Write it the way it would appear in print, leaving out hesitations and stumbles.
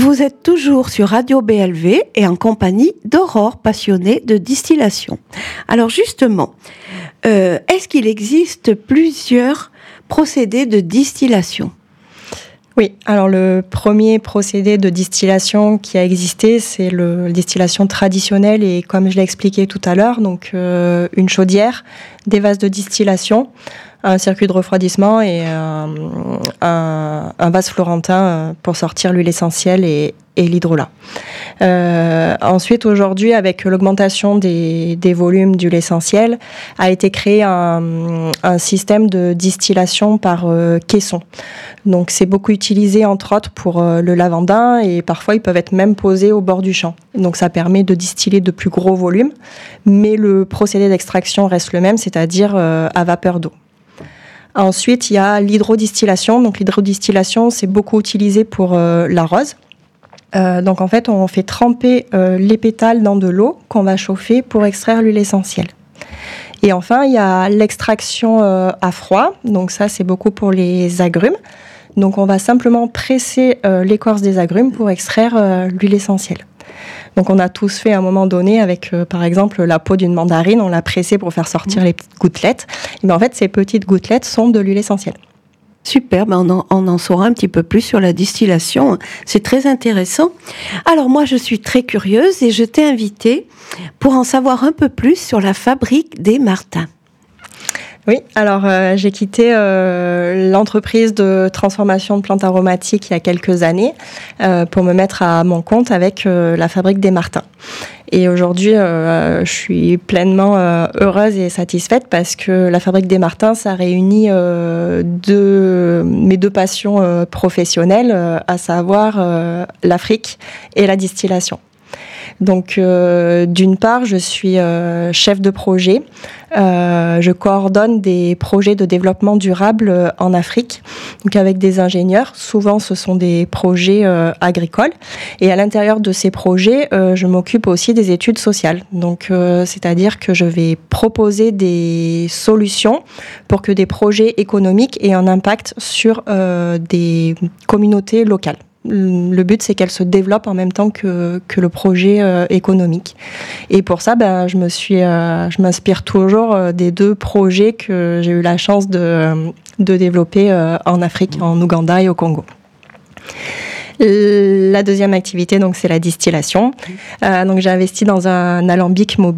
Vous êtes toujours sur Radio BLV et en compagnie d'Aurore, passionnée de distillation. Alors justement, est-ce qu'il existe plusieurs procédés de distillation ? Oui, alors le premier procédé de distillation qui a existé, c'est la distillation traditionnelle et comme je l'ai expliqué tout à l'heure, donc une chaudière, des vases de distillation, un circuit de refroidissement et un vase florentin pour sortir l'huile essentielle et l'hydrolat. Ensuite, aujourd'hui, avec l'augmentation des volumes d'huile essentielle, a été créé un système de distillation par caisson. Donc, c'est beaucoup utilisé, entre autres, pour le lavandin et parfois, ils peuvent être même posés au bord du champ. Donc, ça permet de distiller de plus gros volumes, mais le procédé d'extraction reste le même, c'est-à-dire à vapeur d'eau. Ensuite, il y a l'hydrodistillation. Donc, l'hydrodistillation, c'est beaucoup utilisé pour la rose. Donc, en fait, on fait tremper les pétales dans de l'eau qu'on va chauffer pour extraire l'huile essentielle. Et enfin, il y a l'extraction à froid. Donc, ça, c'est beaucoup pour les agrumes. Donc, on va simplement presser l'écorce des agrumes pour extraire l'huile essentielle. Donc, on a tous fait à un moment donné avec, par exemple, la peau d'une mandarine. On l'a pressée pour faire sortir les petites gouttelettes. Et bien, en fait, ces petites gouttelettes sont de l'huile essentielle. Super, on en saura un petit peu plus sur la distillation. C'est très intéressant. Alors moi, je suis très curieuse et je t'ai invitée pour en savoir un peu plus sur la fabrique des Martins. Oui, alors j'ai quitté l'entreprise de transformation de plantes aromatiques il y a quelques années pour me mettre à mon compte avec la fabrique des Martins. Et aujourd'hui, je suis pleinement heureuse et satisfaite parce que la fabrique des Martins, ça réunit mes deux passions professionnelles, à savoir l'Afrique et la distillation. Donc, d'une part, je suis chef de projet. Je coordonne des projets de développement durable en Afrique, donc avec des ingénieurs. Souvent, ce sont des projets agricoles. Et à l'intérieur de ces projets, je m'occupe aussi des études sociales. Donc, c'est-à-dire que je vais proposer des solutions pour que des projets économiques aient un impact sur des communautés locales. Le but, c'est qu'elle se développe en même temps que le projet économique. Et pour ça, je m'inspire toujours des deux projets que j'ai eu la chance de développer en Afrique, en Ouganda et au Congo. La deuxième activité, donc, c'est la distillation. Donc, j'ai investi dans un alambic mobile